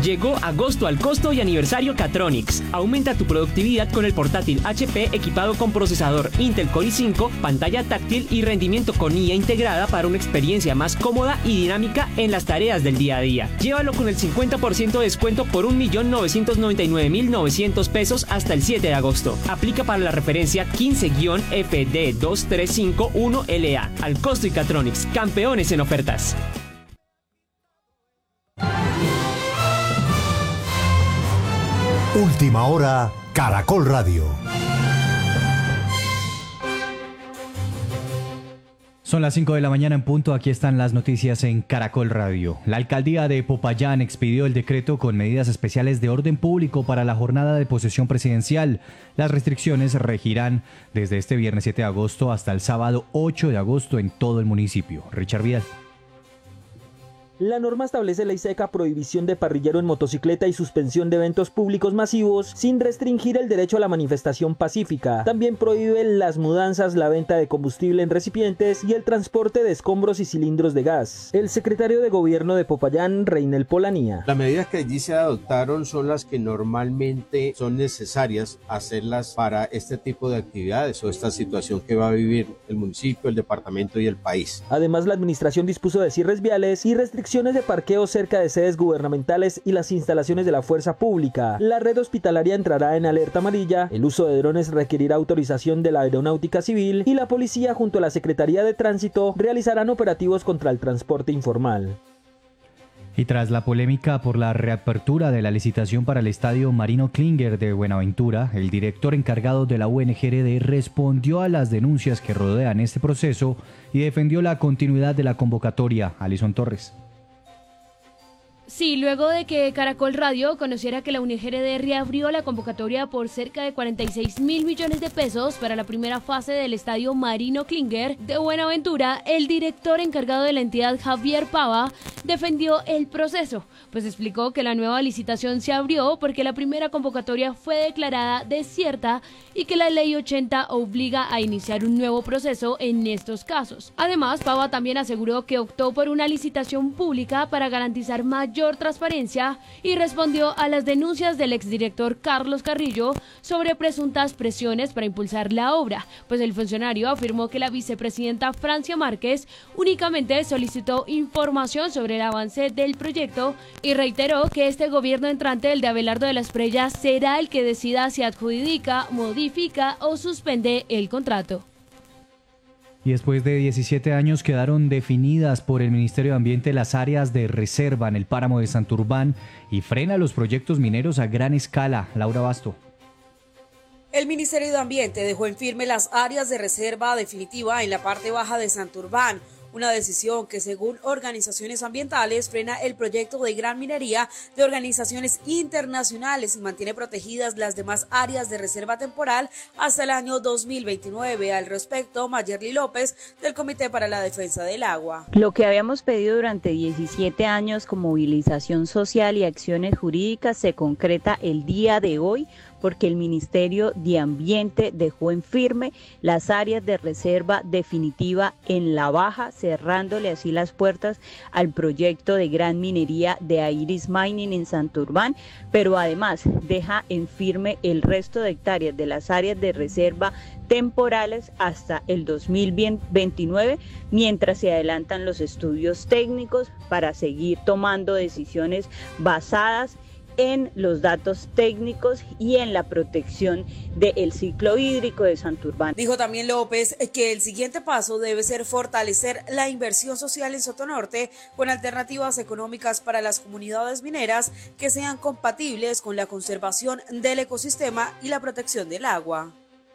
Llegó agosto al costo y aniversario Catronics. Aumenta tu productividad con el portátil HP equipado con procesador Intel Core i5, pantalla táctil y rendimiento con IA integrada para una experiencia más cómoda y dinámica en las tareas del día a día. Llévalo con el 50% de descuento por 1.999.900 pesos hasta el 7 de agosto. Aplica para la referencia 15-FD2351LA. Al costo y Catronics, campeones en ofertas. Última hora, Caracol Radio. Son las 5 de la mañana en punto, aquí están las noticias en Caracol Radio. La alcaldía de Popayán expidió el decreto con medidas especiales de orden público para la jornada de posesión presidencial. Las restricciones regirán desde este viernes 7 de agosto hasta el sábado 8 de agosto en todo el municipio. Richard Vidal. La norma establece ley seca, prohibición de parrillero en motocicleta y suspensión de eventos públicos masivos sin restringir el derecho a la manifestación pacífica. También prohíbe las mudanzas, la venta de combustible en recipientes y el transporte de escombros y cilindros de gas. El secretario de Gobierno de Popayán, Reinel Polanía. Las medidas que allí se adoptaron son las que normalmente son necesarias hacerlas para este tipo de actividades o esta situación que va a vivir el municipio, el departamento y el país. Además, la administración dispuso de cierres viales y restricciones de parqueo cerca de sedes gubernamentales y las instalaciones de la fuerza pública. La red hospitalaria entrará en alerta amarilla, el uso de drones requerirá autorización de la Aeronáutica Civil y la policía junto a la Secretaría de Tránsito realizarán operativos contra el transporte informal. Y tras la polémica por la reapertura de la licitación para el estadio Marino Klinger de Buenaventura, el director encargado de la UNGRD respondió a las denuncias que rodean este proceso y defendió la continuidad de la convocatoria. Alison Torres. Sí, luego de que Caracol Radio conociera que la UNGRD reabrió la convocatoria por cerca de 46.000 millones de pesos para la primera fase del estadio Marino Klinger de Buenaventura, el director encargado de la entidad, Javier Pava, defendió el proceso, pues explicó que la nueva licitación se abrió porque la primera convocatoria fue declarada desierta y que la Ley 80 obliga a iniciar un nuevo proceso en estos casos. Además, Pava también aseguró que optó por una licitación pública para garantizar mayor transparencia y respondió a las denuncias del exdirector Carlos Carrillo sobre presuntas presiones para impulsar la obra, pues el funcionario afirmó que la vicepresidenta Francia Márquez únicamente solicitó información sobre el avance del proyecto y reiteró que este gobierno entrante, el de Abelardo de la Espriella, será el que decida si adjudica, modifica o suspende el contrato. Y después de 17 años quedaron definidas por el Ministerio de Ambiente las áreas de reserva en el páramo de Santurbán y frena los proyectos mineros a gran escala. Laura Basto. El Ministerio de Ambiente dejó en firme las áreas de reserva definitiva en la parte baja de Santurbán, una decisión que, según organizaciones ambientales, frena el proyecto de gran minería de organizaciones internacionales y mantiene protegidas las demás áreas de reserva temporal hasta el año 2029. Al respecto, Mayerly López, del Comité para la Defensa del Agua. Lo que habíamos pedido durante 17 años con movilización social y acciones jurídicas se concreta el día de hoy, porque el Ministerio de Ambiente dejó en firme las áreas de reserva definitiva en la baja, cerrándole así las puertas al proyecto de gran minería de Iris Mining en Santurbán, pero además deja en firme el resto de hectáreas de las áreas de reserva temporales hasta el 2029, mientras se adelantan los estudios técnicos para seguir tomando decisiones basadas en los datos técnicos y en la protección del ciclo hídrico de Santurbán. Dijo también López que el siguiente paso debe ser fortalecer la inversión social en Sotonorte con alternativas económicas para las comunidades mineras que sean compatibles con la conservación del ecosistema y la protección del agua.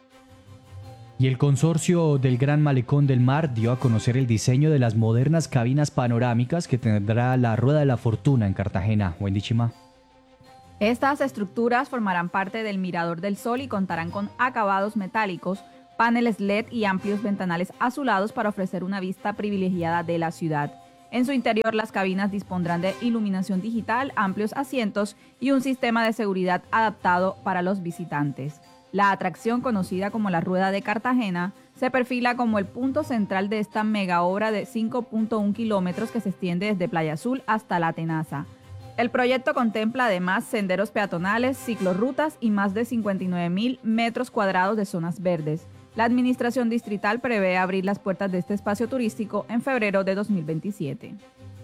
Y el consorcio del Gran Malecón del Mar dio a conocer el diseño de las modernas cabinas panorámicas que tendrá la Rueda de la Fortuna en Cartagena. Wendy Chima. Estas estructuras formarán parte del Mirador del Sol y contarán con acabados metálicos, paneles LED y amplios ventanales azulados para ofrecer una vista privilegiada de la ciudad. En su interior, las cabinas dispondrán de iluminación digital, amplios asientos y un sistema de seguridad adaptado para los visitantes. La atracción, conocida como la Rueda de Cartagena, se perfila como el punto central de esta mega obra de 5.1 kilómetros que se extiende desde Playa Azul hasta La Tenaza. El proyecto contempla además senderos peatonales, ciclorrutas y más de 59.000 metros cuadrados de zonas verdes. La administración distrital prevé abrir las puertas de este espacio turístico en febrero de 2027.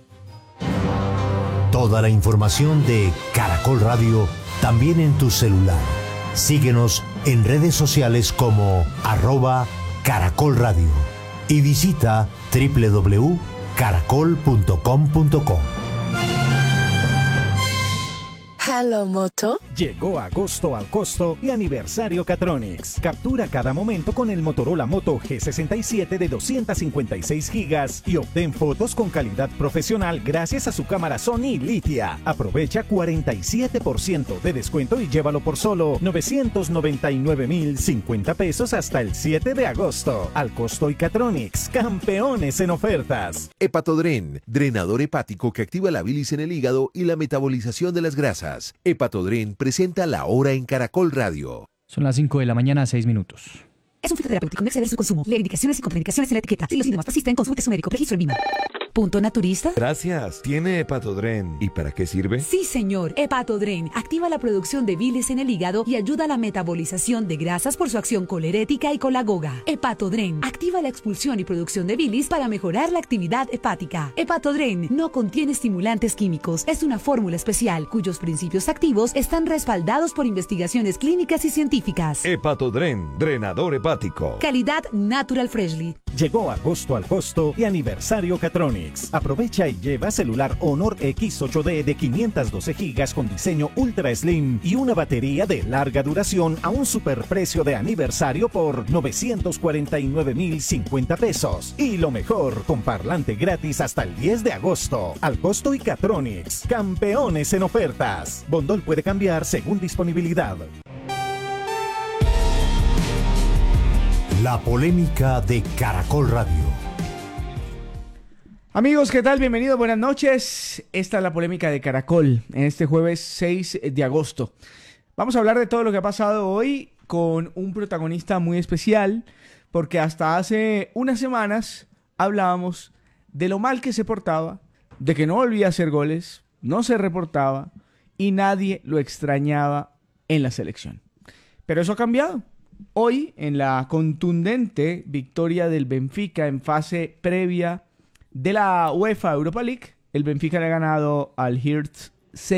Toda la información de Caracol Radio también en tu celular. Síguenos en redes sociales como @Caracol Radio y visita www.caracol.com.co. Hello, Moto. Llegó agosto al costo y aniversario Catronics. Captura cada momento con el Motorola Moto G67 de 256 gigas y obtén fotos con calidad profesional gracias a su cámara Sony Litia. Aprovecha 47% de descuento y llévalo por solo 999.050 pesos hasta el 7 de agosto. Al costo y Catronics, campeones en ofertas. Hepatodren, drenador hepático que activa la bilis en el hígado y la metabolización de las grasas. Hepatodren presenta La Hora en Caracol Radio. Son las 5 de la mañana, 6 minutos. Es un fitoterapéutico, no exceder su consumo. Lee indicaciones y contraindicaciones en la etiqueta. Si los síntomas persisten, consulte a su médico. Registro en VIMA. ¿Punto naturista? Gracias. ¿Tiene Hepatodren? ¿Y para qué sirve? Sí, señor. Hepatodren activa la producción de bilis en el hígado y ayuda a la metabolización de grasas por su acción colerética y colagoga. Hepatodren activa la expulsión y producción de bilis para mejorar la actividad hepática. Hepatodren no contiene estimulantes químicos. Es una fórmula especial cuyos principios activos están respaldados por investigaciones clínicas y científicas. Hepatodren, drenador hepático. Calidad Natural Freshly. Llegó agosto al costo y aniversario Catronics. Aprovecha y lleva celular Honor X8D de 512 gigas con diseño Ultra Slim y una batería de larga duración a un superprecio de aniversario por 949.050 pesos. Y lo mejor, con parlante gratis hasta el 10 de agosto. Al costo y Catronics, campeones en ofertas. Bondol puede cambiar según disponibilidad. La polémica de Caracol Radio. Amigos, ¿qué tal? Bienvenidos, buenas noches. Esta es la polémica de Caracol en este jueves 6 de agosto. Vamos a hablar de todo lo que ha pasado hoy con un protagonista muy especial, porque hasta hace unas semanas hablábamos de lo mal que se portaba, de que no volvía a hacer goles, no se reportaba y nadie lo extrañaba en la selección. Pero eso ha cambiado. Hoy, en la contundente victoria del Benfica en fase previa de la UEFA Europa League, el Benfica le ha ganado al Hertz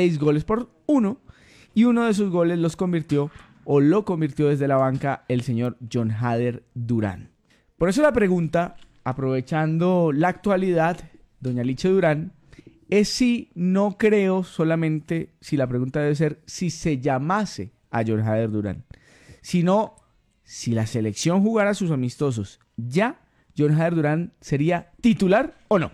6-1 y uno de sus goles lo convirtió desde la banca el señor Jon Hader Durán. Por eso la pregunta, aprovechando la actualidad, doña Liche Durán, es si no creo solamente, si la pregunta debe ser si se llamase a Jon Hader Durán, sino si la selección jugara sus amistosos, ya Jon Hader Durán sería titular o no.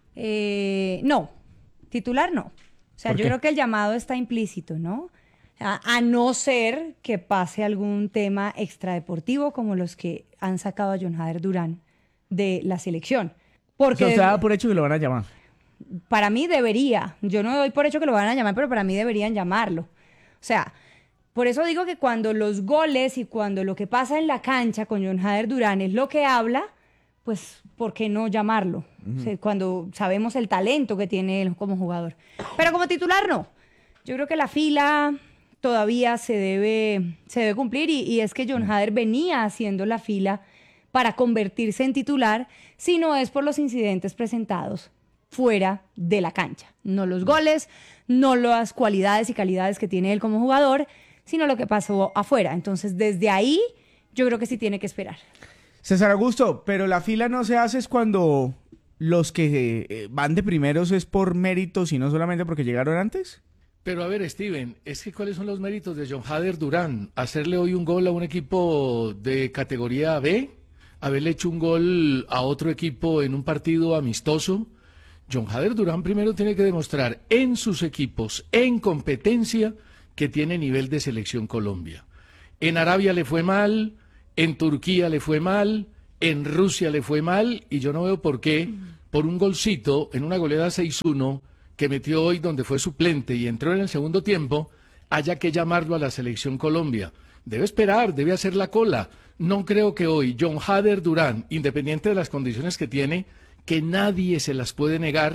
No, titular no. O sea, yo creo que el llamado está implícito, ¿no? A no ser que pase algún tema extradeportivo como los que han sacado a Jon Hader Durán de la selección. Porque se da por hecho que lo van a llamar. Para mí debería. Yo no doy por hecho que lo van a llamar, pero para mí deberían llamarlo. O sea, por eso digo que cuando los goles y cuando lo que pasa en la cancha con Jon Hader Durán es lo que habla, pues, ¿por qué no llamarlo? O sea, cuando sabemos el talento que tiene él como jugador. Pero como titular, no. Yo creo que la fila todavía se debe cumplir y es que Jon Hader venía haciendo la fila para convertirse en titular, si no es por los incidentes presentados fuera de la cancha. No los goles, no las cualidades y calidades que tiene él como jugador, sino lo que pasó afuera. Entonces, desde ahí, yo creo que sí tiene que esperar. César Augusto, pero la fila no se hace es cuando los que van de primeros es por méritos y no solamente porque llegaron antes. Pero a ver, Steven, es que ¿cuáles son los méritos de Jon Hader Durán? ¿Hacerle hoy un gol a un equipo de categoría B? ¿Haberle hecho un gol a otro equipo en un partido amistoso? Jon Hader Durán primero tiene que demostrar en sus equipos, en competencia, que tiene nivel de selección Colombia. En Arabia le fue mal, en Turquía le fue mal, en Rusia le fue mal, y yo no veo por qué, por un golcito en una goleada 6-1 que metió hoy donde fue suplente y entró en el segundo tiempo, haya que llamarlo a la selección Colombia. Debe esperar, debe hacer la cola. No creo que hoy Jon Hader Durán, independiente de las condiciones que tiene, que nadie se las puede negar,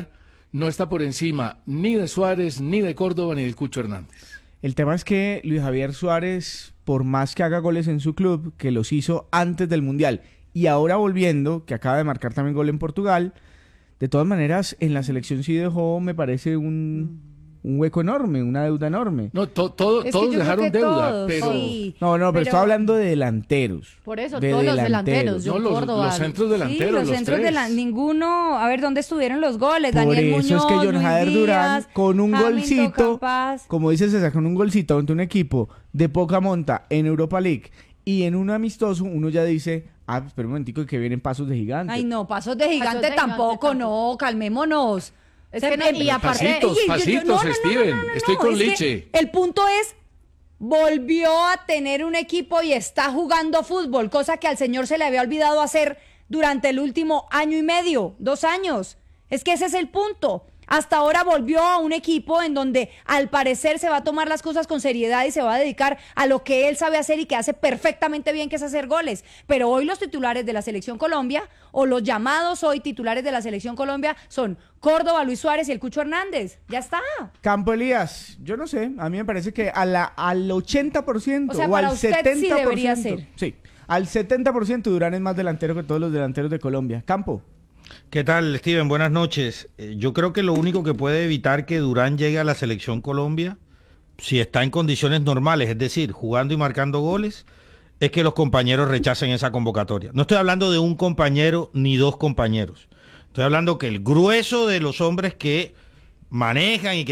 no está por encima ni de Suárez, ni de Córdoba, ni del Cucho Hernández. El tema es que Luis Javier Suárez, por más que haga goles en su club, que los hizo antes del Mundial, y ahora volviendo, que acaba de marcar también gol en Portugal, de todas maneras, en la selección sí dejó, me parece, un hueco enorme, una deuda enorme. No, todos dejaron deuda, todos, pero... sí. No, pero estoy hablando de delanteros. Por eso, todos los delanteros. No, los centros delanteros, sí, los centros ninguno, a ver, ¿dónde estuvieron los goles? Por Daniel eso Muñoz, es que John Luis Jader Durán, Díaz, con un Hamilton golcito, Campas. como dice César, con un golcito ante un equipo de poca monta en Europa League y en un amistoso, uno ya dice, espera un momentico que vienen pasos de gigante. Ay, no, pasos de gigante tampoco, no, calmémonos. Es que no, y aparte... Pasitos, Steven, estoy con Liche. El punto es, volvió a tener un equipo y está jugando fútbol, cosa que al señor se le había olvidado hacer durante el último año y medio, 2 años. Es que ese es el punto. Hasta ahora volvió a un equipo en donde al parecer se va a tomar las cosas con seriedad y se va a dedicar a lo que él sabe hacer y que hace perfectamente bien, que es hacer goles. Pero hoy los titulares de la Selección Colombia, o los llamados hoy titulares de la Selección Colombia, son Córdoba, Luis Suárez y el Cucho Hernández. Ya está. Campo Elías, yo no sé, a mí me parece que al 80% o sea, o para al usted 70%. sí debería ser. Sí, al 70% Durán es más delantero que todos los delanteros de Colombia. Campo. ¿Qué tal, Steven? Buenas noches. Yo creo que lo único que puede evitar que Durán llegue a la Selección Colombia, si está en condiciones normales, es decir, jugando y marcando goles, es que los compañeros rechacen esa convocatoria. No estoy hablando de un compañero ni 2 compañeros. Estoy hablando que el grueso de los hombres que manejan y que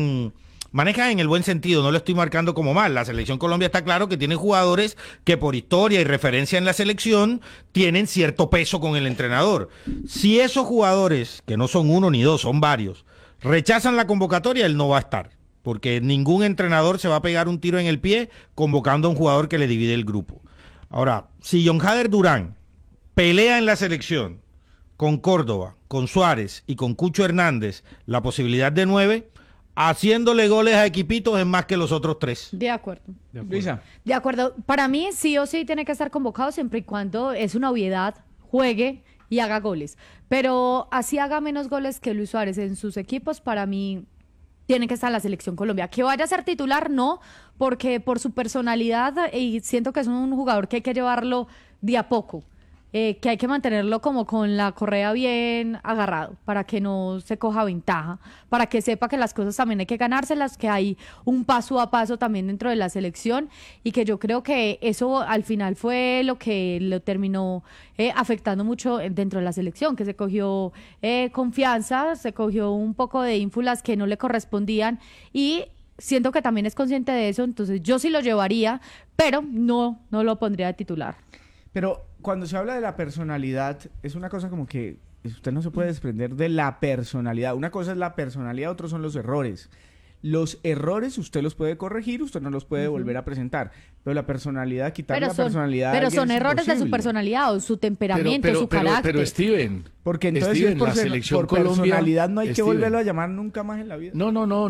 manejan en el buen sentido, no lo estoy marcando como mal. La Selección Colombia está claro que tiene jugadores que por historia y referencia en la selección tienen cierto peso con el entrenador. Si esos jugadores, que no son 1 ni 2, son varios, rechazan la convocatoria, él no va a estar, porque ningún entrenador se va a pegar un tiro en el pie convocando a un jugador que le divide el grupo. Ahora, si John Jader Durán pelea en la selección con Córdoba, con Suárez y con Cucho Hernández la posibilidad de 9, haciéndole goles a equipitos es más que los otros 3. De acuerdo. Luisa. De acuerdo. Para mí sí o sí tiene que estar convocado siempre y cuando es una obviedad, juegue y haga goles. Pero así haga menos goles que Luis Suárez en sus equipos, para mí tiene que estar en la Selección Colombia. Que vaya a ser titular, no, porque por su personalidad, y siento que es un jugador que hay que llevarlo de a poco. Que hay que mantenerlo como con la correa bien agarrado para que no se coja ventaja, para que sepa que las cosas también hay que ganárselas, que hay un paso a paso también dentro de la selección, y que yo creo que eso al final fue lo que lo terminó afectando mucho dentro de la selección, que se cogió confianza, se cogió un poco de ínfulas que no le correspondían, y siento que también es consciente de eso. Entonces yo sí lo llevaría, pero no lo pondría de titular. Pero cuando se habla de la personalidad, es una cosa como que usted no se puede desprender de la personalidad. Una cosa es la personalidad, otros son los errores. Los errores usted los puede corregir, usted no los puede volver a presentar. Pero la personalidad, quitarle la personalidad... Pero son errores de su personalidad o su temperamento, su carácter. Pero Steven... Porque entonces Steven, por la selección por personalidad Colombia, no hay que volverlo a llamar nunca más en la vida.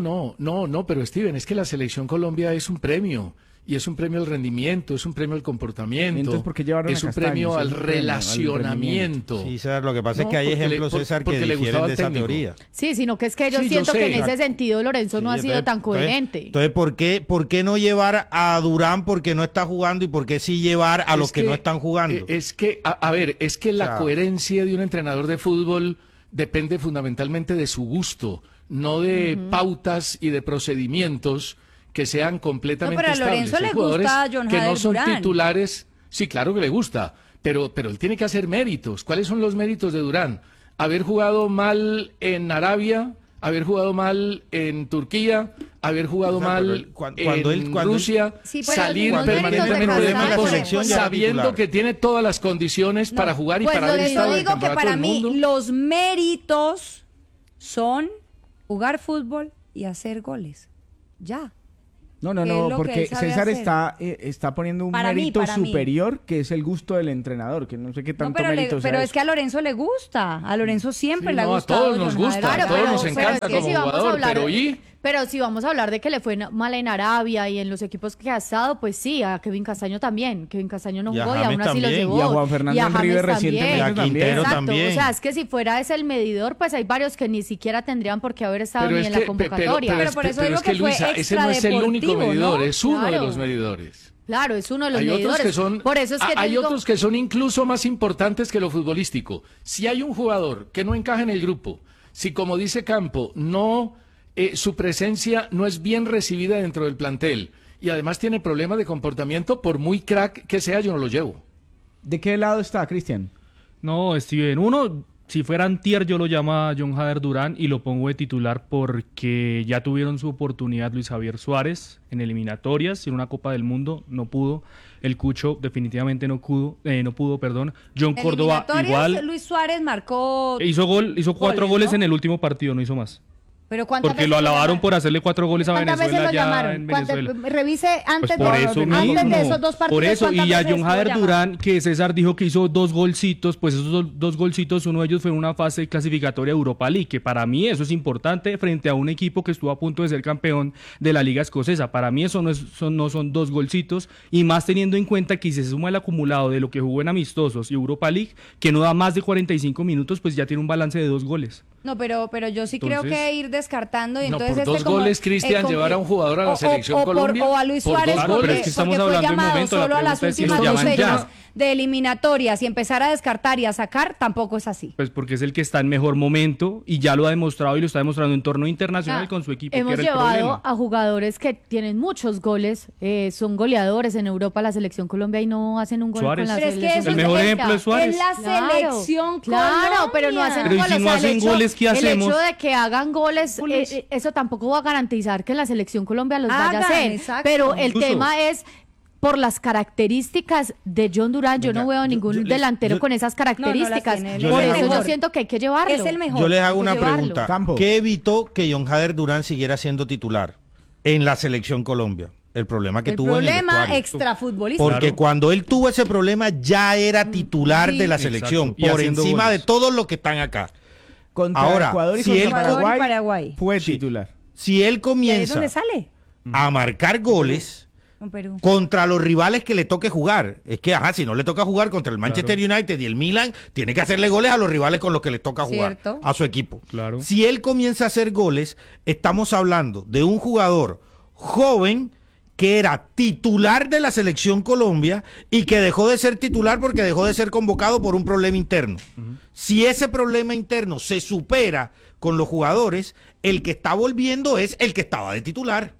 No, pero Steven, es que la selección Colombia es un premio. Y es un premio al rendimiento, es un premio al comportamiento, entonces, ¿por qué llevaron es a un Castaño? premio al relacionamiento. Sí, César, lo que pasa es que hay ejemplos, César, que difieren de esa teoría. Sí, sino que es que yo siento que en ese sentido Lorenzo no ha sido tan coherente. Entonces, ¿por qué no llevar a Durán porque no está jugando y por qué sí llevar a los que no están jugando? Es que, es que la coherencia de un entrenador de fútbol depende fundamentalmente de su gusto, no de pautas y de procedimientos que sean completamente estables. Pero a Lorenzo le gusta John que Jader no son Durán. titulares. Sí, claro que le gusta, pero él tiene que hacer méritos. ¿Cuáles son los méritos de Durán? Haber jugado mal en Arabia, haber jugado mal en Turquía, haber jugado mal en Rusia, salir permanentemente del campo sabiendo que tiene todas las condiciones para jugar y para haber estado en el campeonato para del mí mundo. los méritos son jugar fútbol y hacer goles. Ya. No, porque César está poniendo un mérito superior, que es el gusto del entrenador, que no sé qué tanto mérito sea. Pero es que a Lorenzo le gusta, a Lorenzo siempre le ha a gustado. todos nos gusta, a todos nos encanta como jugador, pero Pero si vamos a hablar de que le fue mal en Arabia y en los equipos que ha estado, pues sí, a Kevin Castaño también. Kevin Castaño no jugó y aún así los llevó. Y a Juan Fernando Enrique recientemente y a Quintero también. O sea, es que si fuera ese el medidor, pues hay varios que ni siquiera tendrían por qué haber estado ni en la convocatoria. Pero por eso digo que Luisa, ese no es el único medidor, es uno de los medidores. Claro, es uno de los medidores. Otros que son, por eso es que hay otros que son incluso más importantes que lo futbolístico. Si hay un jugador que no encaja en el grupo, si como dice Campo, no su presencia no es bien recibida dentro del plantel y además tiene problemas de comportamiento, por muy crack que sea, yo no lo llevo. ¿De qué lado está, Cristian? No, Steven, si fuera antier yo lo llamo a John Jader Durán y lo pongo de titular porque ya tuvieron su oportunidad Luis Javier Suárez en eliminatorias, en una Copa del Mundo, no pudo. El Cucho definitivamente no pudo. John Córdoba igual. Luis Suárez marcó... Hizo 4 goles en el último partido, no hizo más. ¿Pero cuántas Porque lo alabaron por hacerle 4 goles a Venezuela allá en Venezuela. Revise antes, pues antes de esos 2 partidos. Por eso, y a John Jader Durán, que César dijo que hizo 2 golcitos, pues esos 2 golcitos, uno de ellos fue en una fase clasificatoria Europa League, que para mí eso es importante frente a un equipo que estuvo a punto de ser campeón de la Liga Escocesa. Para mí eso no son 2 golcitos, y más teniendo en cuenta que si se suma el acumulado de lo que jugó en amistosos y Europa League, que no da más de 45 minutos, pues ya tiene un balance de 2 goles. No, pero yo sí creo que ir descartando y entonces por 2 goles, Cristian, llevar a un jugador a la selección Colombia. O a Luis Suárez, pero es que estamos porque fue hablando llamado solo a las últimas 2 fechas de eliminatorias y empezar a descartar y a sacar, tampoco es así. Pues porque es el que está en mejor momento y ya lo ha demostrado y lo está demostrando en torneo internacional con su equipo. Hemos llevado a jugadores que tienen muchos goles, son goleadores en Europa, la selección Colombia, y no hacen un gol Suárez. con la pero selección. Es que el mejor ejemplo es Suárez. Es la selección Colombia. Pero no hacen goles. Si no hacen goles, ¿qué hacemos? El hecho de que hagan goles, eso tampoco va a garantizar que la selección Colombia los vaya a hacer. Exacto. Pero el tema es por las características de John Durán. Yo no veo ningún delantero con esas características. Por eso yo siento que hay que llevarlo. Es el mejor. Yo les hago una pregunta. ¿Qué evitó que John Jader Durán siguiera siendo titular en la selección Colombia? El problema que tuvo en el problema extrafutbolístico. Porque cuando él tuvo ese problema ya era titular de la selección, por encima goles de todos los que están acá. Contra Ecuador y contra Paraguay fue titular. Si él comienza ¿dónde sale? a marcar goles contra los rivales que le toque jugar, es que si no le toca jugar contra el Manchester United y el Milan, tiene que hacerle goles a los rivales con los que le toca jugar a su equipo. Claro. Si él comienza a hacer goles, estamos hablando de un jugador joven que era titular de la selección Colombia y que dejó de ser titular porque dejó de ser convocado por un problema interno. Si ese problema interno se supera con los jugadores, el que está volviendo es el que estaba de titular.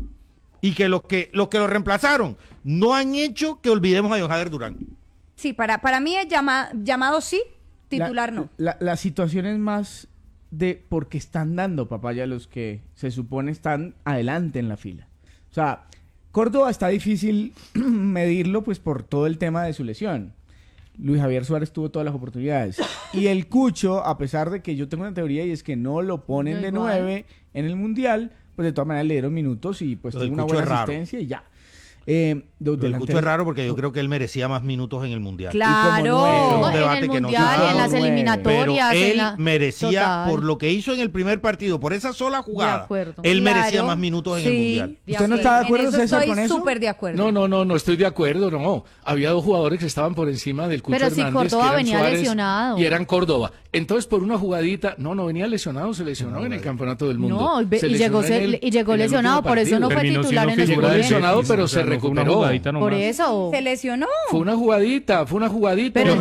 Y que los que lo reemplazaron no han hecho que olvidemos a John Jader Durán. Sí, para mí es llamado sí, titular no. La situación es más de porque están dando papaya los que se supone están adelante en la fila. O sea, Córdoba está difícil medirlo pues por todo el tema de su lesión. Luis Javier Suárez tuvo todas las oportunidades. Y el Cucho, a pesar de que yo tengo una teoría y es que no lo ponen de 9 en el Mundial, pues de todas maneras le dieron minutos y pues tuvo una buena asistencia y ya. El Cucho es raro porque yo creo que él merecía más minutos en el Mundial. Claro, en el Mundial y en las eliminatorias. Pero él merecía, por lo que hizo en el primer partido, por esa sola jugada, él merecía más minutos en el Mundial. ¿Usted no está de acuerdo, César, con eso? Estoy súper de acuerdo. No estoy de acuerdo, no. Había 2 jugadores que estaban por encima del Cucho Hernández, si Córdoba que eran venía Suárez lesionado. Y eran Córdoba. Entonces, por una jugadita, no venía lesionado, se lesionó en el Campeonato del Mundo. No, y llegó lesionado, por eso no fue titular en los Llegó lesionado, pero se recuperó. Por eso. Se lesionó. Fue una jugadita. Pero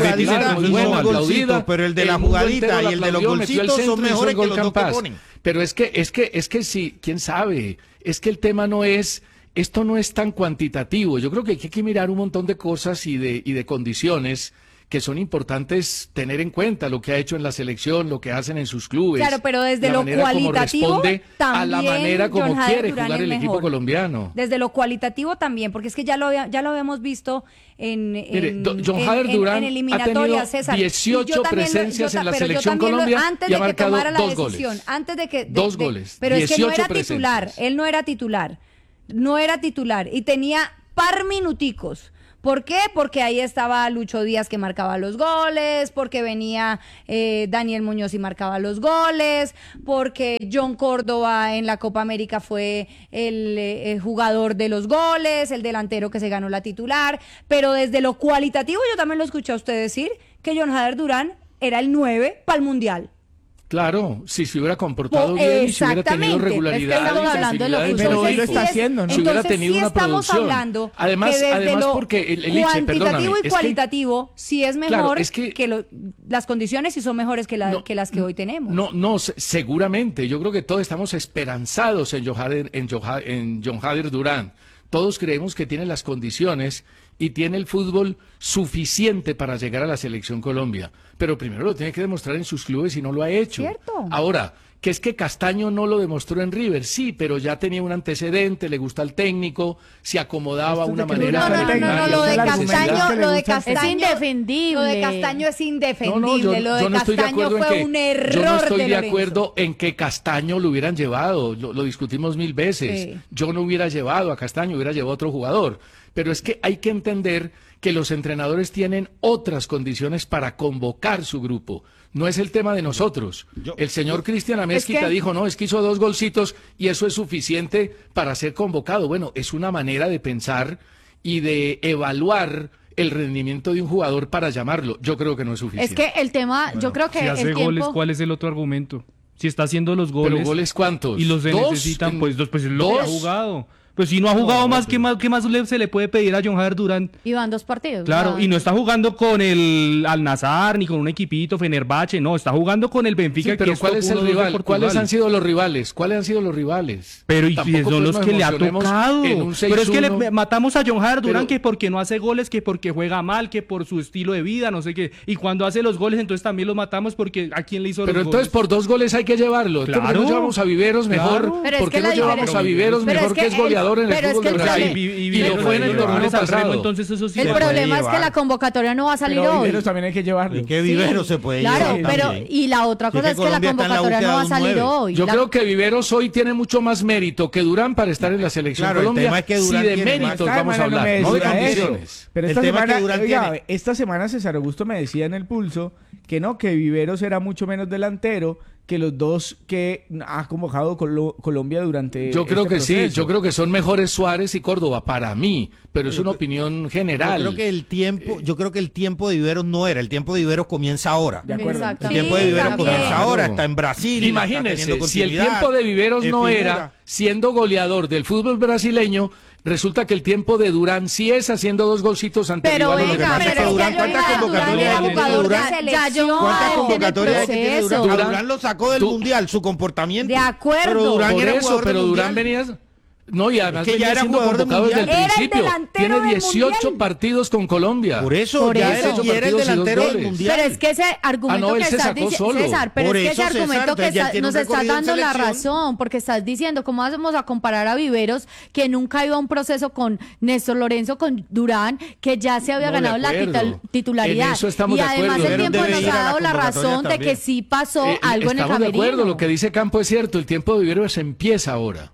pero el de la jugadita y el de los golcitos son mejores que los dos que ponen. Pero es que sí, quién sabe. Es que el tema no es, esto no es tan cuantitativo. Yo creo que hay que mirar un montón de cosas y de condiciones que son importantes tener en cuenta, lo que ha hecho en la selección, lo que hacen en sus clubes. Claro, pero desde lo cualitativo también a la manera como quiere Durán jugar el equipo colombiano. Desde lo cualitativo también, porque es que ya lo habíamos visto en John Jader Durán eliminatoria, ha tenido 18 presencias en la selección Colombia y ha marcado 2 goles. Antes de que 2 goles. Pero es que no era presencias. titular, él no era titular y tenía minuticos. ¿Por qué? Porque ahí estaba Lucho Díaz que marcaba los goles, porque venía Daniel Muñoz y marcaba los goles, porque John Córdoba en la Copa América fue el jugador de los goles, el delantero que se ganó la titular, pero desde lo cualitativo yo también lo escuché a usted decir que John Jader Durán era el 9 para el Mundial. Claro, si se hubiera comportado bien y si hubiera tenido regularidad, pero hoy lo está haciendo, ¿no? Si hubiera tenido sí una estamos producción. hablando Además lo porque el cuantitativo y cualitativo sí es mejor que las condiciones sí son mejores que las que hoy tenemos. No, seguramente. Yo creo que todos estamos esperanzados en John Jader Durán. Todos creemos que tiene las condiciones y tiene el fútbol suficiente para llegar a la Selección Colombia. Pero primero lo tiene que demostrar en sus clubes y no lo ha hecho. ¿Cierto? Ahora, que es que Castaño no lo demostró en River, sí, pero ya tenía un antecedente, le gusta al técnico, se acomodaba de una manera. No, lo de Castaño es indefendible. Lo de Castaño es indefendible. Yo no estoy de acuerdo fue un error. Yo no estoy de acuerdo en que Castaño lo hubieran llevado, lo discutimos 1000 veces. Sí. Yo no hubiera llevado a Castaño, hubiera llevado a otro jugador. Pero es que hay que entender que los entrenadores tienen otras condiciones para convocar su grupo. No es el tema de nosotros. El señor Cristian Amezquita dijo, no, es que hizo 2 golcitos y eso es suficiente para ser convocado. Bueno, es una manera de pensar y de evaluar el rendimiento de un jugador para llamarlo. Yo creo que no es suficiente. Es que el tema, yo creo que si hace goles, ¿cuál es el otro argumento? Si está haciendo los goles. ¿Pero goles cuántos? Y los necesitan, pues lo que ha jugado. Pues si no ha jugado ¿qué más se le puede pedir a John Jader Durán? Y van 2 partidos. Claro, y no está jugando con el Al-Nassr ni con un equipito Fenerbahce, no, está jugando con el Benfica. Sí, pero ¿cuál es el rival? ¿Cuáles han sido los rivales? Pero y son los que le ha tocado. Pero es que le matamos a John Jader Durán que porque no hace goles, que porque juega mal, que por su estilo de vida, no sé qué. Y cuando hace los goles, entonces también lo matamos porque ¿a quién le hizo los goles? Pero entonces por 2 goles hay que llevarlo. Claro. ¿Por qué no llevamos a Viveros mejor? ¿Por qué no llevamos a Viveros mejor que es goleador en el fútbol de Brasil? Y lo fue en el torneo pasado. Entonces eso sí el problema es que la convocatoria no va a salir hoy. Viveros también hay que llevarlo. ¿Qué Viveros se puede llevar? Claro, pero y la otra cosa es que la convocatoria no va a salir hoy. Yo creo que Viveros hoy tiene mucho más mérito que Durán para estar en la Selección Colombia. El tema es que Durán de méritos vamos a hablar, no de condiciones. Pero esta semana César Augusto me decía en el Pulso que Viveros era mucho menos delantero que los 2 que ha convocado Colombia durante Yo creo este que proceso. sí, yo creo que son mejores Suárez y Córdoba para mí, pero es una opinión general. Yo creo que el tiempo de Viveros no era, el tiempo de Viveros comienza ahora. De acuerdo. El tiempo de Viveros comienza ahora, está en Brasil. Imagínense, si el tiempo de Viveros no era siendo goleador del fútbol brasileño, resulta que el tiempo de Durán sí es haciendo 2 golcitos ante pero rivales. ¿Cuántas convocatorias tiene Durán? ¿Cuántas convocatorias tiene Durán? Durán lo sacó del Mundial, su comportamiento. De acuerdo. Pero Durán era jugador del Mundial. Venía... No, y además que ya era siendo convocado desde el principio. Tiene 18 partidos con Colombia. Por eso era el delantero del Mundial. Pero es que ese argumento que estás diciendo, César, pero es que ese argumento que nos estás dando la razón, porque estás diciendo, ¿cómo vamos a comparar a Viveros, que nunca iba a un proceso con Néstor Lorenzo, con Durán, que ya se había ganado la titularidad? Y además el tiempo nos ha dado la razón de que sí pasó algo en el camerino. Estamos de acuerdo, lo que dice Campo es cierto, el tiempo de Viveros empieza ahora.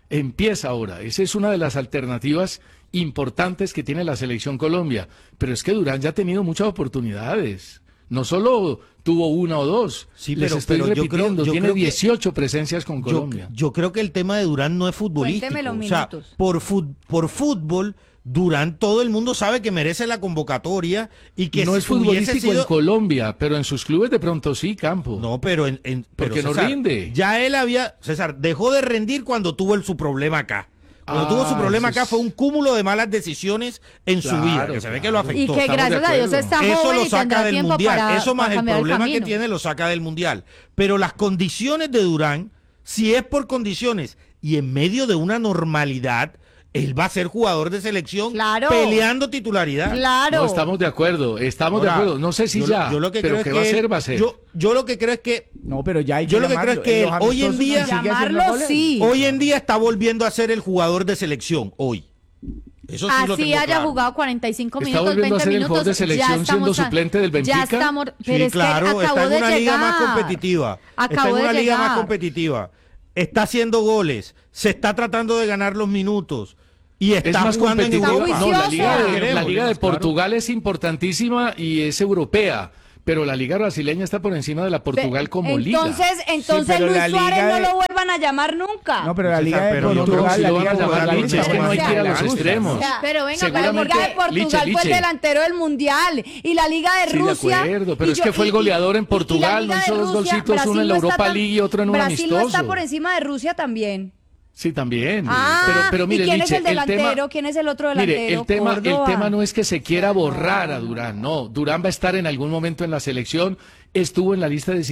Esa es una de las alternativas importantes que tiene la Selección Colombia, pero es que Durán ya ha tenido muchas oportunidades, no solo tuvo 1 o 2, pero yo tiene 18 presencias con Colombia. Yo creo que el tema de Durán no es futbolístico, o sea, por fútbol Durán, todo el mundo sabe que merece la convocatoria y que no es futbolístico en Colombia, pero en sus clubes de pronto sí, Campo. No, pero porque César, no rinde. Ya él César, dejó de rendir cuando tuvo su problema acá. Cuando tuvo su problema acá fue un cúmulo de malas decisiones en su vida, que se ve que lo afectó. Y que gracias a Dios está joven eso lo y saca tendrá del tiempo Mundial. Eso más para el problema el que tiene lo saca del Mundial. Pero las condiciones de Durán, si es por condiciones y en medio de una normalidad, él va a ser jugador de selección peleando titularidad. Claro. No, estamos de acuerdo. No sé si yo lo que pero creo que es va a ser, va a ser. Yo lo que creo es que... No, pero ya hay que Yo lo que creo es que él hoy en día... Hoy en día está volviendo a ser el jugador de selección, hoy. Eso sí lo tengo haya claro. jugado 45 está minutos, 20 a ser minutos. El jugador de selección siendo suplente del Benfica. Ya estamos, pero sí, es claro, que está en una liga llegar. más competitiva. Está en una liga más competitiva. Está haciendo goles. Se está tratando de ganar los minutos. Y está más jugando en competitiva. Europa. No, la Liga de Portugal es importantísima y es europea. Pero la Liga brasileña está por encima de la Portugal como liga. Entonces Luis Suárez no lo vuelvan a llamar nunca. No, pero la Liga de Portugal, la Liga de Portugal es que no hay que ir a los extremos. Pero venga, la Liga de Portugal fue el delantero del Mundial y la Liga de Rusia. Sí, de acuerdo, pero es que fue el goleador en Portugal, no hizo 2 golcitos, uno en la Europa League y otro en un amistoso. Brasil no está por encima de Rusia también. Sí, también. Pero mire, ¿y quién es el delantero? ¿Quién es el otro delantero? Mire, el tema no es que se quiera borrar a Durán, no. Durán va a estar en algún momento en la selección. Estuvo en la lista de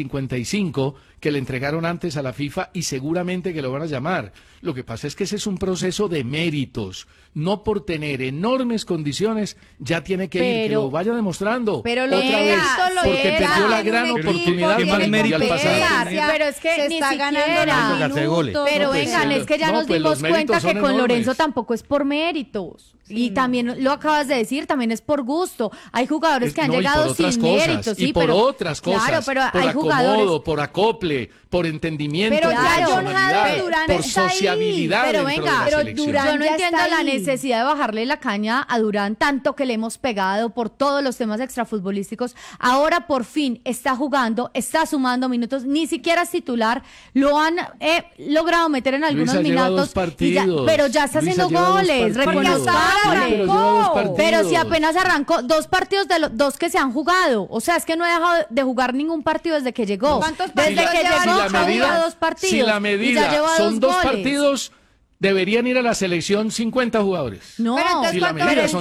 55 que le entregaron antes a la FIFA y seguramente que lo van a llamar. Lo que pasa es que ese es un proceso de méritos. No por tener enormes condiciones ya tiene que ir, que lo vaya demostrando. Pero otra vez, porque perdió la gran oportunidad de el Mundial pasado. Pero es que se ni está siquiera. Pero vengan, es que ya nos dimos cuenta que con Lorenzo tampoco es por méritos. Y también lo acabas de decir, también es por gusto. Hay jugadores que han llegado sin méritos, sí, pero otras cosas. Claro, pero por hay jugadores por acople, por entendimiento, pero por ya John Jader Durán por está sociabilidad. Pero dentro venga, de la selección. yo no entiendo la necesidad de bajarle la caña a Durán, tanto que le hemos pegado por todos los temas extrafutbolísticos. Ahora por fin está jugando, está sumando minutos, ni siquiera es titular, lo han logrado meter en algunos minutos, pero ya está haciendo goles, reconozcámosle. Pero si apenas arrancó 2 partidos de los 2 que se han jugado, o sea, es que no ha dejado de jugar ningún partido desde que llegó. Desde que llegó ha jugado 2 partidos. Si la medida son 2 partidos, deberían ir a la selección 50 jugadores. No, pero es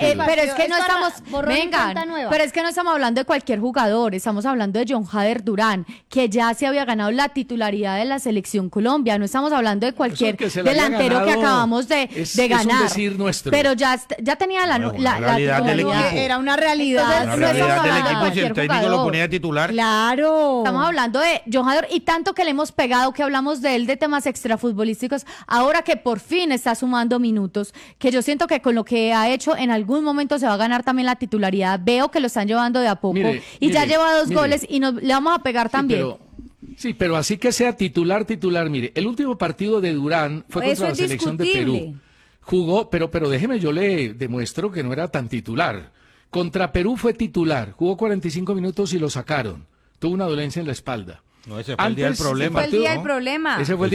que no estamos, vengan, pero es que no estamos hablando de cualquier jugador, estamos hablando de John Jader Durán, que ya se había ganado la titularidad de la selección Colombia, no estamos hablando de cualquier delantero que acabamos de ganar. Es un decir nuestro. Pero ya tenía la realidad del equipo. Era una realidad. La realidad del equipo, si el técnico lo ponía titular. Claro. Estamos hablando de John Jader y tanto que le hemos pegado, que hablamos de él, de temas extrafutbolísticos, ahora que por fin está sumando minutos, que yo siento que con lo que ha hecho en algún momento se va a ganar también la titularidad. Veo que lo están llevando de a poco ya lleva 2 goles y le vamos a pegar también. Pero así que sea titular, mire, el último partido de Durán fue contra la selección de Perú. Jugó, pero déjeme, yo le demuestro que no era tan titular. Contra Perú fue titular, jugó 45 minutos y lo sacaron. Tuvo una dolencia en la espalda. No, ese fue el día del problema. Ese fue el día del problema. Ese fue el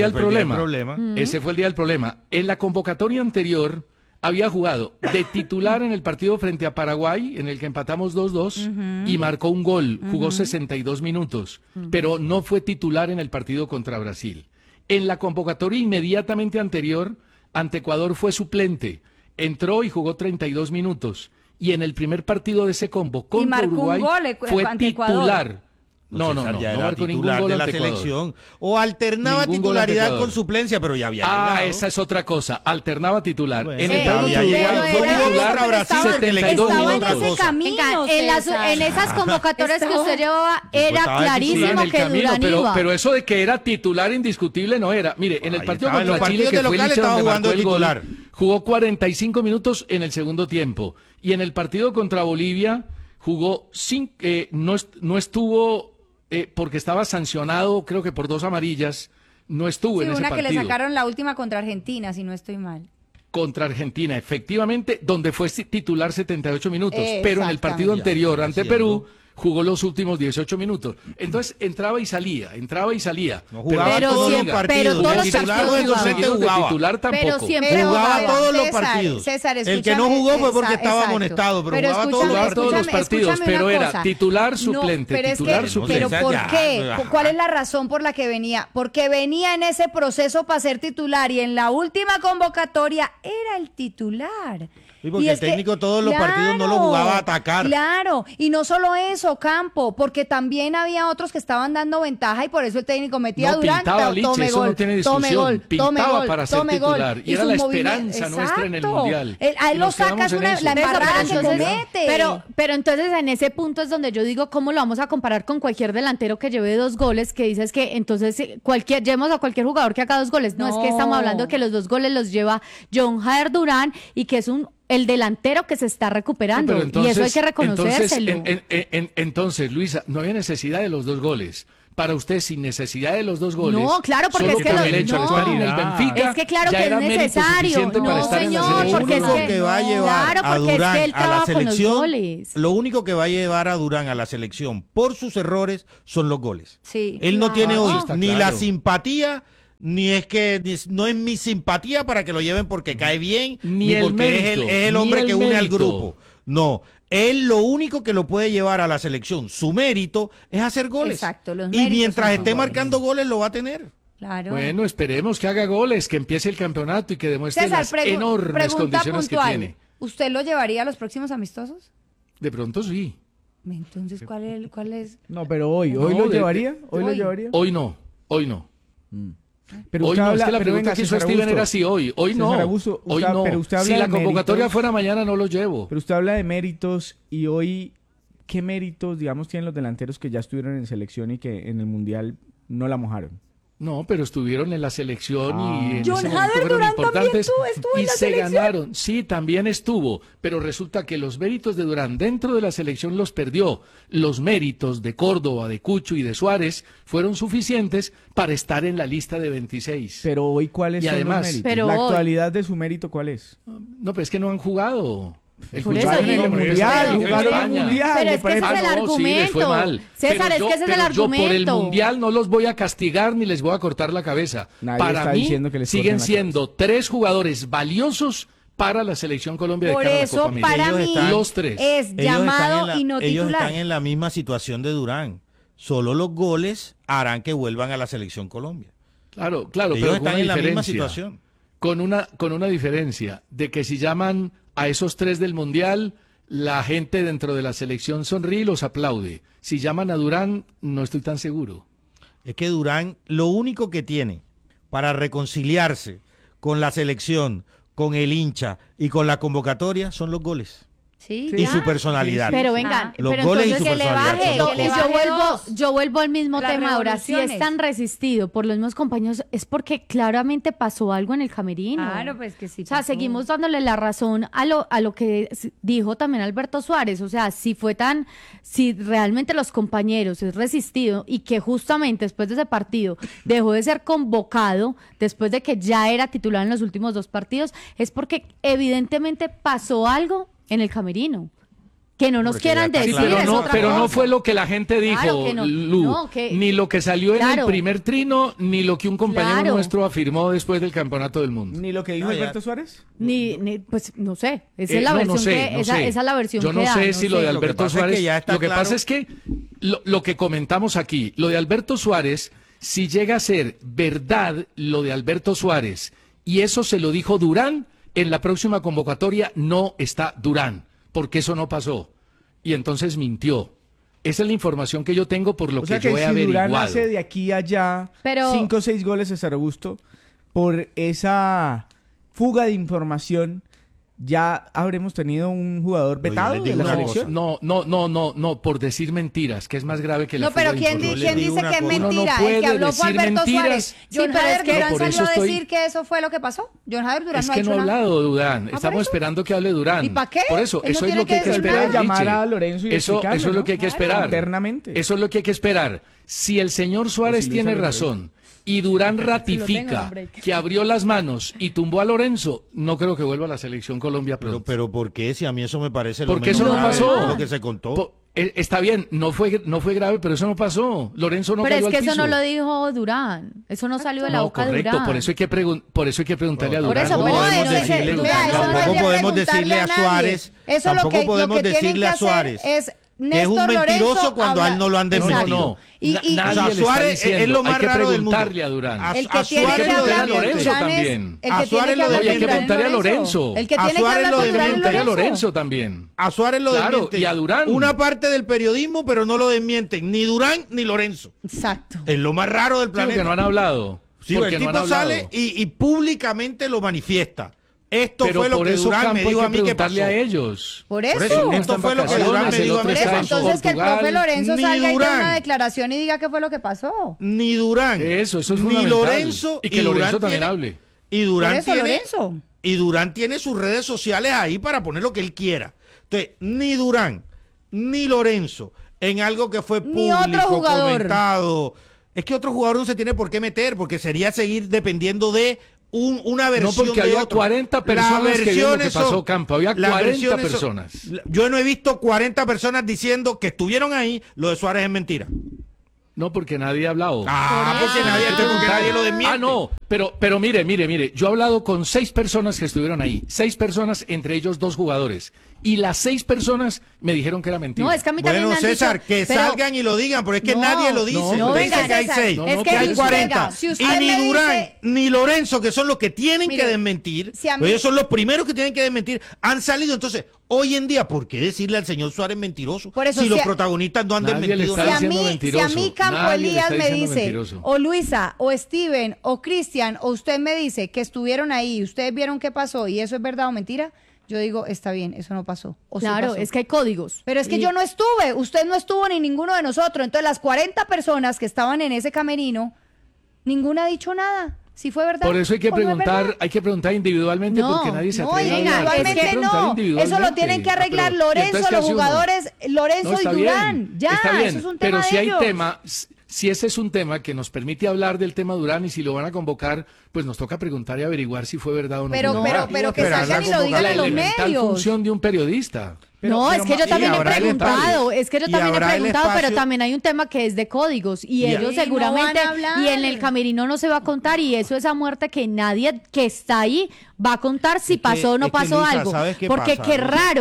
día del problema. En la convocatoria anterior había jugado de titular en el partido frente a Paraguay, en el que empatamos 2-2, y marcó un gol. Jugó 62 minutos, pero no fue titular en el partido contra Brasil. En la convocatoria inmediatamente anterior, ante Ecuador fue suplente. Entró y jugó 32 minutos. Y en el primer partido de ese combo contra Uruguay fue titular. No marcó ningún gol de la selección. O alternaba titularidad con suplencia, pero ya había llegado. Esa es otra cosa. Alternaba titular. Bueno, en el partido fue titular a Brasil 72 minutos. En esas convocatorias que usted llevaba era clarísimo que Durán iba. Pero eso de que era titular indiscutible no era. Mire, en el partido contra Chile, que fue Licha donde marcó el gol, jugó 45 minutos en el segundo tiempo. Y en el partido contra Bolivia jugó no estuvo porque estaba sancionado, creo que por 2 amarillas, no estuvo en ese partido. Una que le sacaron la última contra Argentina, si no estoy mal. Contra Argentina, efectivamente, donde fue titular 78 minutos, pero en el partido anterior ante Perú jugó los últimos 18 minutos. Entonces entraba y salía. No jugaba todos los partidos. Pero titular tampoco. Pero siempre jugaba todos los partidos. César, el que no jugó fue porque estaba amonestado, pero jugaba todos los partidos, pero era titular suplente, Pero ¿por qué? ¿Cuál es la razón por la que venía? Porque venía en ese proceso para ser titular y en la última convocatoria era el titular. Sí, porque el técnico todos los partidos no lo jugaba a atacar. Claro, y no solo eso, Campo, porque también había otros que estaban dando ventaja y por eso el técnico metía a Durán, tome gol, tome gol, para ser titular. Y era la esperanza nuestra en el Mundial. A él lo sacas la embarrada que comete. Pero entonces en ese punto es donde yo digo, ¿cómo lo vamos a comparar con cualquier delantero que lleve 2 goles? Que dices que entonces llevemos a cualquier jugador que haga 2 goles. No, es que estamos hablando de que los 2 goles los lleva John Jader Durán y que es el delantero que se está recuperando, entonces, y eso hay que reconocérselo. Entonces, Luisa, no había necesidad de los 2 goles, para usted sin necesidad de los 2 goles. No, claro, porque es que el hecho de estar en el Benfica, es que claro que es necesario. No, señor, porque es que va a llevar claro, a Durán es que él a la selección, lo único que va a llevar a Durán a la selección por sus errores son los goles. Sí. Él no tiene hoy ni claro. la simpatía, ni es que no es mi simpatía para que lo lleven porque cae bien, ni porque mérito, es el hombre que une al grupo. No, él lo único que lo puede llevar a la selección, su mérito, es hacer goles. Exacto, los y mientras esté marcando goles lo va a tener. Claro. Bueno, esperemos que haga goles, que empiece el campeonato y que demuestre César, las enormes condiciones puntual. que tiene. ¿Usted lo llevaría a los próximos amistosos? De pronto sí. Entonces, ¿cuál es? No, pero hoy lo llevaría. ¿Hoy lo llevaría? Hoy no. Pero hoy usted no, habla, es que la pregunta que hizo Steven era si hoy no. Hoy no. Pero usted habla si la de convocatoria méritos, fuera mañana no lo llevo. Pero usted habla de méritos y hoy, ¿qué méritos, digamos, tienen los delanteros que ya estuvieron en selección y que en el Mundial no la mojaron? No, pero estuvieron en la selección y en John ese momento Hader fueron Durán importantes también estuvo en y la se selección. ganaron. Sí, también estuvo, pero resulta que los méritos de Durán dentro de la selección los perdió. Los méritos de Córdoba, de Cucho y de Suárez fueron suficientes para estar en la lista de 26. Pero hoy, ¿cuáles son además, los méritos? La actualidad de su mérito, ¿cuál es? No, pero es que no han jugado. Por eso en el Mundial, jugaron el Mundial. Pero es que ese es el argumento. César, es que ese es el argumento. Yo por el Mundial no los voy a castigar ni les voy a cortar la cabeza. Para mí siguen siendo 3 jugadores valiosos para la selección Colombia de cara a la Copa América. Para mí los 3 es llamado y no ellos titular. están en la misma situación de Durán. Solo los goles harán que vuelvan a la selección Colombia. Claro, ellos pero están en la misma situación. Con una diferencia de que si llaman a esos 3 del Mundial, la gente dentro de la selección sonríe y los aplaude. Si llaman a Durán, no estoy tan seguro. Es que Durán, lo único que tiene para reconciliarse con la selección, con el hincha y con la convocatoria son los goles. Sí, y su personalidad. Pero vengan, los pero goles entonces y su personalidad. yo vuelvo al mismo tema ahora. Si es tan resistido por los mismos compañeros, es porque claramente pasó algo en el camerino. Claro, pues que sí. O sea, seguimos dándole la razón a lo que dijo también Alberto Suárez. O sea, si realmente los compañeros es resistido y que justamente después de ese partido dejó de ser convocado, después de que ya era titular en los últimos 2 partidos, es porque evidentemente pasó algo en el camerino. Que no nos quieran decir. Pero no fue lo que la gente dijo, claro no, Lu. Ni lo que salió en el primer trino, ni lo que un compañero nuestro afirmó después del Campeonato del Mundo. ¿Ni lo que dijo Alberto Suárez? Pues no sé. Esa es la versión esa es la versión Yo no que sé da, si lo de Alberto Suárez. Lo que pasa es que lo que comentamos aquí, lo de Alberto Suárez, si llega a ser verdad lo de Alberto Suárez, y eso se lo dijo Durán, en la próxima convocatoria no está Durán, porque eso no pasó. Y entonces mintió. Esa es la información que yo tengo por lo que yo he averiguado. Durán hace de aquí a allá 5 o 6 goles a César Augusto, por esa fuga de información, ¿ya habremos tenido un jugador vetado de la selección? No, por decir mentiras, que es más grave que la fuga pero de ¿quién dice que es mentira? No el que habló fue Alberto Suárez. Sí, pero es que Durán salió a decir que eso fue lo que pasó. John Hader Durán no ha hecho nada. Es que no ha hablado Durán. Estamos esperando que hable Durán. ¿Y para qué? Por eso es lo que hay que esperar. Llamar a Lorenzo y eso es lo que hay que esperar. Internamente. Eso es lo que hay que esperar. Si el señor Suárez tiene razón y Durán ratifica que abrió las manos y tumbó a Lorenzo, no creo que vuelva a la selección Colombia pronto. Pero ¿por qué? Si a mí eso me parece lo porque eso no pasó. Lo que se contó. Está bien, no fue grave, pero eso no pasó. Lorenzo no cayó al piso. Pero es que eso no lo dijo Durán. Eso no salió de la boca de Durán. Por eso hay que preguntarle a Durán. Tampoco podemos decirle a Suárez. Tampoco podemos decirle a Suárez. Que es un mentiroso cuando a él no lo han desmentido. Nadie Suárez es lo más raro del mundo. A Durán. A Suárez lo a Lorenzo también. A Suárez lo hay que preguntarle a Lorenzo. El que tiene que hablar con Durán a Lorenzo también. A Suárez lo desmienten. Y a Durán. Una parte del periodismo, pero no lo desmienten ni Durán ni Lorenzo. Exacto. Es lo más raro del planeta. Porque no han hablado. Sí, el tipo sale y públicamente lo manifiesta. Esto pero fue lo que Durán me dijo a mí que pasó. A ellos. Por eso. Esto fue lo que Durán me dijo a mí que pasó. Entonces que el profe Lorenzo salga y dé una declaración y diga qué fue lo que pasó. Ni Durán. Eso es ni Lorenzo. Y que Lorenzo también hable. Y Durán tiene, Lorenzo. Y Durán tiene sus redes sociales ahí para poner lo que él quiera. Entonces, ni Durán, ni Lorenzo, en algo que fue público, comentado, es que otro jugador no se tiene por qué meter, porque sería seguir dependiendo de una versión. No, porque había 40 personas que vieron lo que pasó, Campo. Había 40 personas. Yo no he visto 40 personas diciendo que estuvieron ahí. Lo de Suárez es mentira. No, porque nadie ha hablado. Porque nadie lo desmiente. No, pero mire, yo he hablado con 6 personas que estuvieron ahí. 6 personas, entre ellos 2 jugadores. Y las 6 personas me dijeron que era mentira. No, es que a mí también bueno, me han César, dicho, que salgan y lo digan, pero es que nadie lo dice. No, venga, que hay 6, que hay 40. Si y ni Durán, ni Lorenzo, que son los que tienen que desmentir, ellos son los primeros que tienen que desmentir, han salido. Entonces, hoy en día, ¿por qué decirle al señor Suárez mentiroso? Por eso, si los protagonistas no han desmentido nada. Si a mí Campo Elías me dice, o Luisa, o Steven, o Cristian, o usted me dice que estuvieron ahí, ustedes vieron qué pasó y eso es verdad o mentira, yo digo, está bien, eso no pasó. O claro, sí pasó. Es que hay códigos. Pero es que yo no estuve, usted no estuvo ni ninguno de nosotros. Entonces las 40 personas que estaban en ese camerino, ninguna ha dicho nada. Si fue verdad. Por eso hay que preguntar, individualmente, no, porque nadie se no, atreve a hablar. Individualmente no. Eso lo tienen que arreglar Lorenzo, los jugadores, Lorenzo y Durán. Ya, está bien, eso es un tema pero si de hay ellos. tema, si ese es un tema que nos permite hablar del tema Durán y si lo van a convocar, pues nos toca preguntar y averiguar si fue verdad o no. Pero que salgan y lo digan a los medios. Función de un periodista. Es que yo también he preguntado, pero también hay un tema que es de códigos y ellos seguramente, y en el camerino no se va a contar y eso es a muerte que nadie que está ahí va a contar si pasó o no pasó algo. Porque qué raro,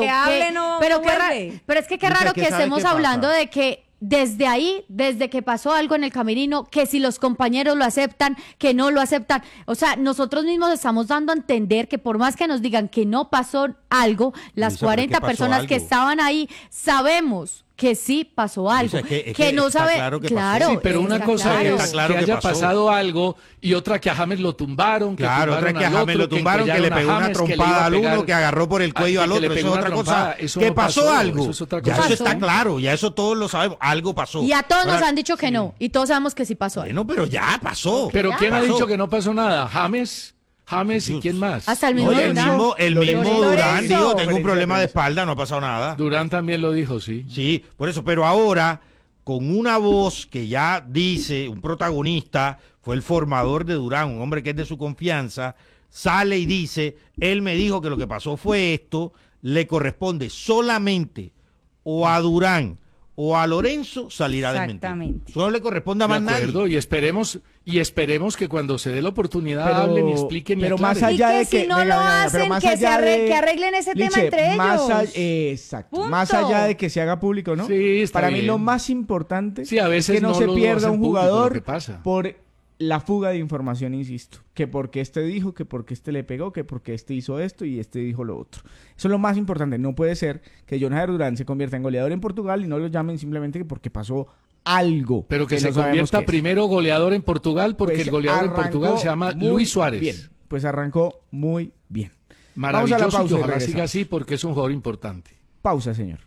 pero es que qué raro que estemos hablando de que desde ahí, desde que pasó algo en el camerino, que si los compañeros lo aceptan, que no lo aceptan. O sea, nosotros mismos estamos dando a entender que por más que nos digan que no pasó algo, las 40 personas que estaban ahí sabemos que sí pasó algo, que no sabe, claro, sí, pero una cosa es que haya pasado algo y otra que a James lo tumbaron, otra que a James lo tumbaron, que le pegó una trompada al uno, que agarró por el cuello al otro, eso es otra cosa, que pasó algo, ya eso está claro, ya eso todos lo sabemos, algo pasó. Y a todos nos han dicho que no, y todos sabemos que sí pasó algo. Bueno, pero ya pasó. Pero ¿quién ha dicho que no pasó nada? James y quién más. Hasta el mismo Durán. El mismo Durán dijo, tengo un problema de espalda, no ha pasado nada. Durán también lo dijo, sí. Sí, por eso, pero ahora, con una voz que ya dice, un protagonista, fue el formador de Durán, un hombre que es de su confianza, sale y dice, él me dijo que lo que pasó fue esto, le corresponde solamente o a Durán o a Lorenzo salir a desmentir. Exactamente. No le corresponde a más nadie. Y esperemos que cuando se dé la oportunidad hablen y expliquen. Pero más allá de que si no lo hacen, que arreglen ese tema entre ellos. Exacto. Más allá de que se haga público, ¿no? Sí, para mí lo más importante a veces es que no se pierda un jugador pasa. Por la fuga de información, insisto. Que porque este dijo, que porque este le pegó, que porque este hizo esto y este dijo lo otro. Eso es lo más importante. No puede ser que John Jader Durán se convierta en goleador en Portugal y no lo llamen simplemente porque pasó algo. Pero que se convierta primero goleador en Portugal porque el goleador en Portugal se llama Luis Suárez. Bien, pues arrancó muy bien. Maravilloso. Vamos a la pausa y ojalá siga así porque es un jugador importante. Pausa, señor.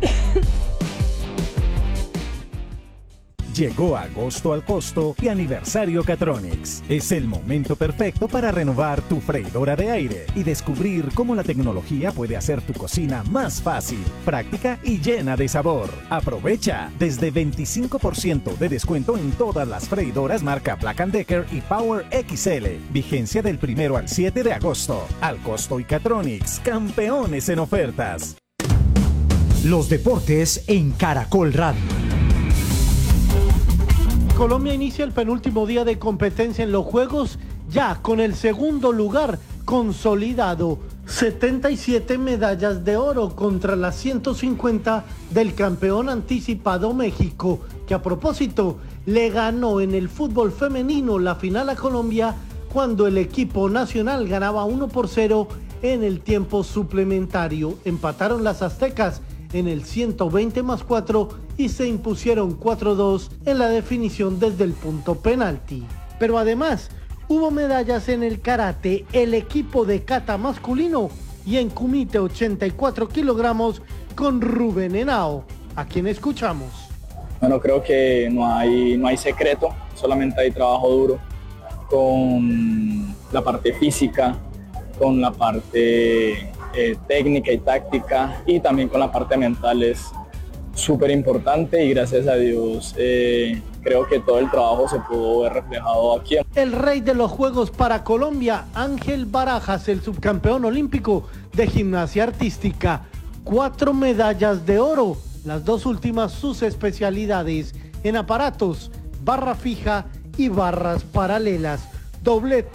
Llegó agosto al costo y aniversario Catronics. Es el momento perfecto para renovar tu freidora de aire y descubrir cómo la tecnología puede hacer tu cocina más fácil, práctica y llena de sabor. Aprovecha desde 25% de descuento en todas las freidoras marca Black & Decker y Power XL. Vigencia del 1 al 7 de agosto. Al costo y Catronics, campeones en ofertas. Los deportes en Caracol Radio. Colombia inicia el penúltimo día de competencia en los Juegos, ya con el segundo lugar consolidado. 77 medallas de oro contra las 150 del campeón anticipado México, que a propósito le ganó en el fútbol femenino la final a Colombia cuando el equipo nacional ganaba 1-0 en el tiempo suplementario. Empataron las aztecas en el 120+4 y se impusieron 4-2 en la definición desde el punto penalti. Pero además, hubo medallas en el karate, el equipo de kata masculino y en kumite 84 kilogramos con Rubén Henao, a quien escuchamos. Bueno, creo que no hay secreto, solamente hay trabajo duro con la parte física, con la parte técnica y táctica y también con la parte mental es súper importante y gracias a Dios creo que todo el trabajo se pudo ver reflejado aquí. El rey de los Juegos para Colombia, Ángel Barajas, el subcampeón olímpico de gimnasia artística, 4 medallas de oro, las 2 últimas sus especialidades en aparatos, barra fija y barras paralelas. Doblete.